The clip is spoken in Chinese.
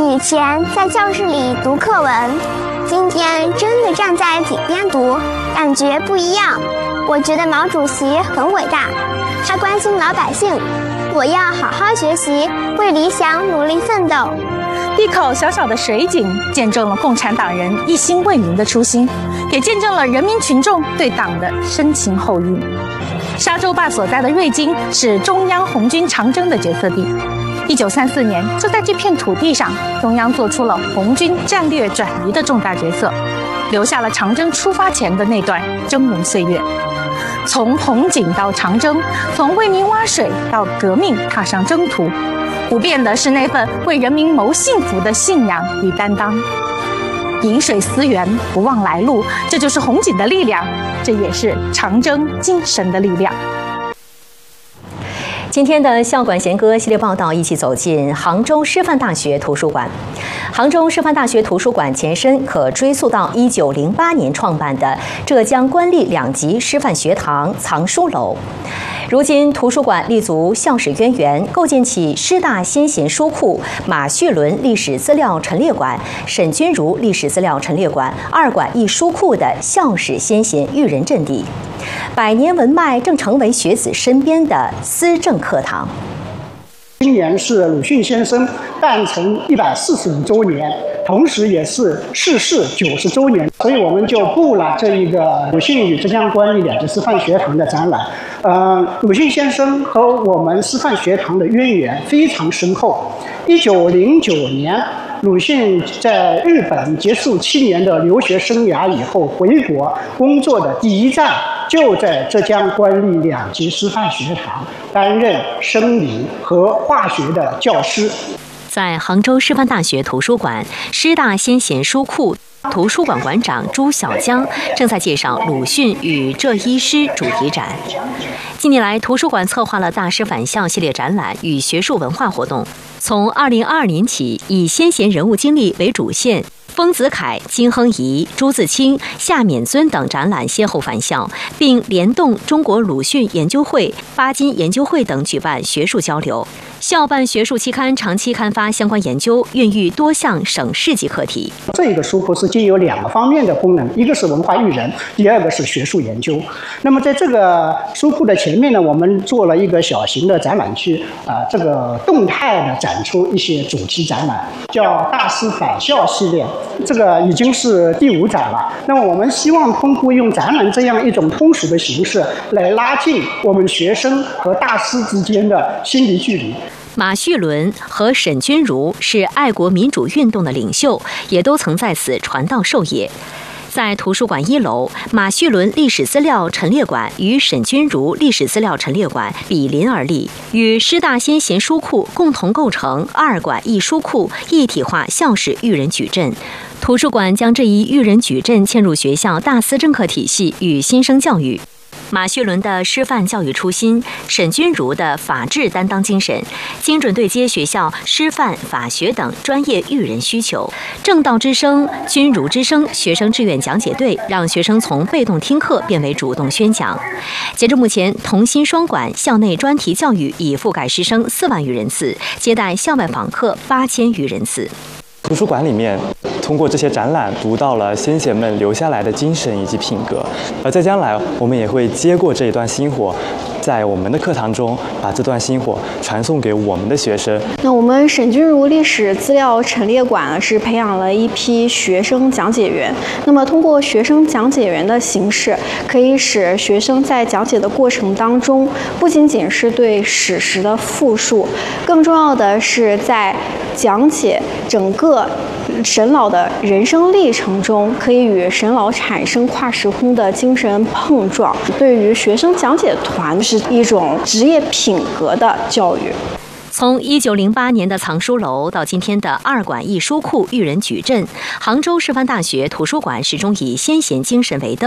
以前在教室里读课文，今天真的站在井边读，感觉不一样。我觉得毛主席很伟大，他关心老百姓。我要好好学习，为理想努力奋斗。 一口小小的水井，见证了共产党人一心为民的初心，也见证了人民群众对党的深情厚谊。沙洲坝所在的瑞金是中央红军长征的决策地。1934年，就在这片土地上，中央做出了红军战略转移的重大决策，留下了长征出发前的那段峥嵘岁月。从红警到长征，从为民挖水到革命踏上征途，不变的是那份为人民谋幸福的信仰与担当。饮水思源，不忘来路，这就是红警的力量，这也是长征精神的力量。 今天的校馆弦歌系列报道，一起走进杭州师范大学图书馆。杭州师范大学图书馆前身可追溯到1908年创办的浙江官立2级师范学堂藏书楼。如今，图书馆立足校史渊源，构建起师大先贤书库、马叙伦历史资料陈列馆、沈钧儒历史资料陈列馆2馆一书库的校史先贤育人阵地。百年文脉正成为学子身边的思政课堂。 今年是鲁迅先生诞辰145周年，同时也是逝世90周年，所以我们就布了这一个鲁迅与浙江官立2级师范学堂的展览。鲁迅先生和我们师范学堂的渊源非常深厚。1909年，鲁迅在日本结束7年的留学生涯以后回国，工作的第一站就在浙江官立2级师范学堂担任生理和化学的教师。 在杭州师范大学图书馆师大先贤书库，图书馆馆长朱小江正在介绍鲁迅与浙一师主题展。近年来，图书馆策划了大师返校系列展览与学术文化活动。从2022年起，以先贤人物经历为主线，丰子恺、金亨颐、朱自清、夏勉尊等展览先后返校，并联动中国鲁迅研究会、巴金研究会等举办学术交流。校办学术期刊长期刊发相关研究，孕育多项省市级课题。 这个书库是兼有2个方面的功能，一个是文化育人，第2个是学术研究。那么在这个书库的前面呢，我们做了一个小型的展览区，这个动态的展出一些主题展览，叫大师返校系列，这个已经是第5展了。那么我们希望通过用展览这样一种通俗的形式，来拉近我们学生和大师之间的心理距离。 马叙伦和沈钧儒是爱国民主运动的领袖，也都曾在此传道授业。在图书馆1楼，马叙伦历史资料陈列馆与沈钧儒历史资料陈列馆比邻而立，与师大先贤书库共同构成2馆一书库一体化校史育人矩阵。图书馆将这一育人矩阵嵌入学校大思政课体系与新生教育。马叙伦的师范教育初心，沈钧儒的法治担当精神，精准对接学校师范、法学等专业育人需求。正道之声、钧儒之声学生志愿讲解队，让学生从被动听课变为主动宣讲。截至目前，同心双馆校内专题教育已覆盖师生4万余人次，接待校外访客8000余人次。 图书馆里面，通过这些展览读到了先贤们留下来的精神以及品格，而在将来我们也会接过这一段薪火，在我们的课堂中把这段薪火传送给我们的学生。 那我们沈钧儒历史资料陈列馆是培养了一批学生讲解员。那么通过学生讲解员的形式，可以使学生在讲解的过程当中，不仅仅是对史实的复述，更重要的是在讲解整个沈老的人生历程中，可以与沈老产生跨时空的精神碰撞。对于学生讲解团是一种职业品格的教育。 从1908年的藏书楼到今天的2馆一书库育人矩阵，杭州师范大学图书馆始终以先贤精神为灯。